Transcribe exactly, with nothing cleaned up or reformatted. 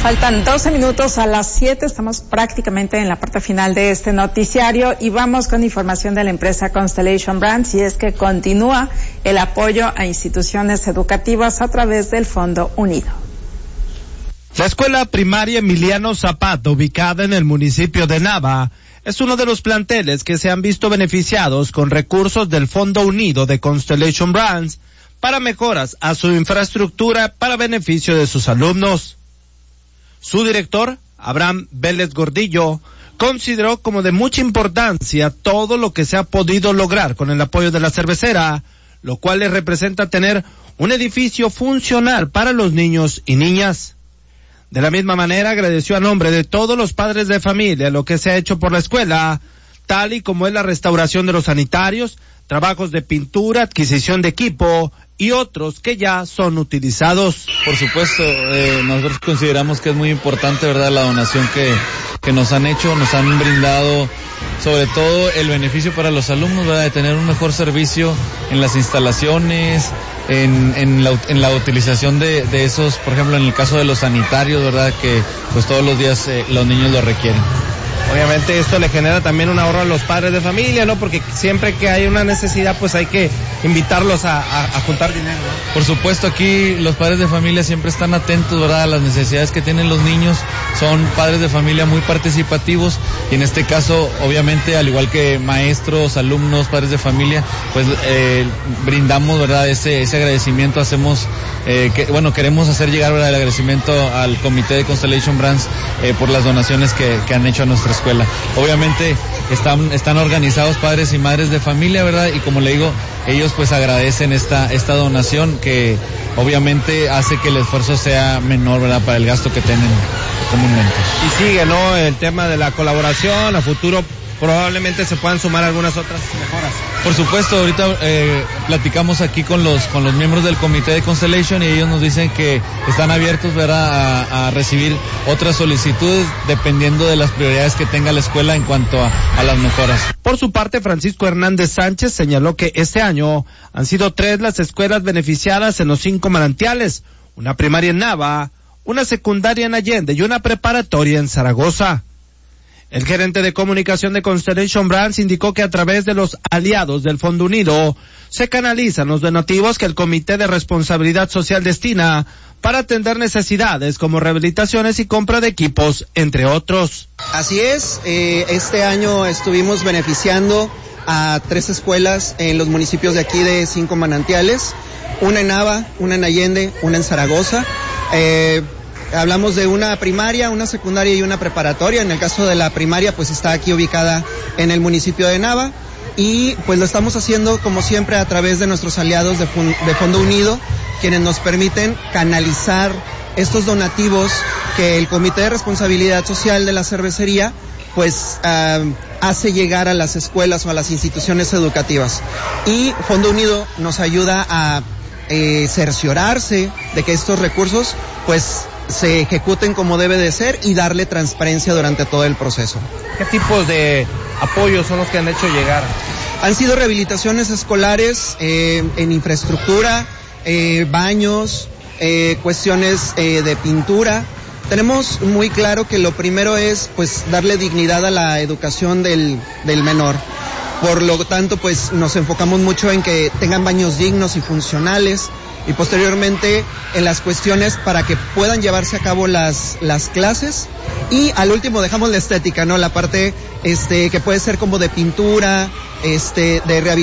Faltan doce minutos a las siete, estamos prácticamente en la parte final de este noticiario y vamos con información de la empresa Constellation Brands, y es que continúa el apoyo a instituciones educativas a través del Fondo Unido. La escuela primaria Emiliano Zapata, ubicada en el municipio de Nava, es uno de los planteles que se han visto beneficiados con recursos del Fondo Unido de Constellation Brands para mejoras a su infraestructura para beneficio de sus alumnos. Su director, Abraham Vélez Gordillo, consideró como de mucha importancia todo lo que se ha podido lograr con el apoyo de la cervecera, lo cual le representa tener un edificio funcional para los niños y niñas. De la misma manera, agradeció a nombre de todos los padres de familia lo que se ha hecho por la escuela, tal y como es la restauración de los sanitarios, trabajos de pintura, adquisición de equipo y otros que ya son utilizados. Por supuesto, eh, nosotros consideramos que es muy importante, ¿verdad?, la donación que, que nos han hecho, nos han brindado, sobre todo el beneficio para los alumnos, ¿verdad?, de tener un mejor servicio en las instalaciones, en, en, la, en la utilización de, de esos, por ejemplo, en el caso de los sanitarios, ¿verdad?, que pues todos los días eh, los niños lo requieren. Obviamente esto le genera también un ahorro a los padres de familia, ¿no? Porque siempre que hay una necesidad, pues hay que invitarlos a, a, a juntar dinero, ¿no? Por supuesto, aquí los padres de familia siempre están atentos, ¿verdad?, a las necesidades que tienen los niños. Son padres de familia muy participativos y en este caso, obviamente, al igual que maestros, alumnos, padres de familia, pues eh, brindamos, ¿verdad?, ese, ese agradecimiento, hacemos, eh, que, bueno, queremos hacer llegar, ¿verdad?, el agradecimiento al comité de Constellation Brands eh, por las donaciones que, que han hecho a nuestra escuela. Obviamente están, están organizados padres y madres de familia, ¿verdad? Y como le digo, ellos pues agradecen esta, esta donación que obviamente hace que el esfuerzo sea menor, ¿verdad?, para el gasto que tienen comúnmente. Y sigue, ¿no?, el tema de la colaboración, a futuro probablemente se puedan sumar algunas otras mejoras. Por supuesto, ahorita eh, platicamos aquí con los con los miembros del comité de Constellation y ellos nos dicen que están abiertos, ¿verdad?, a, a recibir otras solicitudes dependiendo de las prioridades que tenga la escuela en cuanto a, a las mejoras. Por su parte, Francisco Hernández Sánchez señaló que este año han sido tres las escuelas beneficiadas en los cinco manantiales, una primaria en Nava, una secundaria en Allende y una preparatoria en Zaragoza. El gerente de comunicación de Constellation Brands indicó que a través de los aliados del Fondo Unido se canalizan los donativos que el Comité de Responsabilidad Social destina para atender necesidades como rehabilitaciones y compra de equipos, entre otros. Así es, eh, este año estuvimos beneficiando a tres escuelas en los municipios de aquí de Cinco Manantiales, una en Nava, una en Allende, una en Zaragoza. Eh, Hablamos de una primaria, una secundaria y una preparatoria. En el caso de la primaria, pues está aquí ubicada en el municipio de Nava y pues lo estamos haciendo como siempre a través de nuestros aliados de, Fun- de Fondo Unido, quienes nos permiten canalizar estos donativos que el Comité de Responsabilidad Social de la cervecería pues uh, hace llegar a las escuelas o a las instituciones educativas. Y Fondo Unido nos ayuda a eh, cerciorarse de que estos recursos pues se ejecuten como debe de ser y darle transparencia durante todo el proceso. ¿Qué tipos de apoyos son los que han hecho llegar? Han sido rehabilitaciones escolares eh, en infraestructura, eh, baños, eh, cuestiones eh, de pintura. Tenemos muy claro que lo primero es pues darle dignidad a la educación del, del menor. Por lo tanto, pues nos enfocamos mucho en que tengan baños dignos y funcionales, y posteriormente en las cuestiones para que puedan llevarse a cabo las, las clases. Y al último dejamos la estética, ¿no? La parte este que puede ser como de pintura, este de rehabilitación